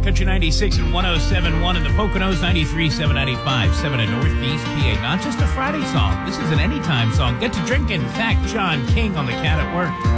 Country 96 and 107.1 in the Poconos, 93.7, 95.7 in Northeast PA. Not just a Friday song. This is an anytime song. Get to drinking. Zach, John, King on the Cat at Work.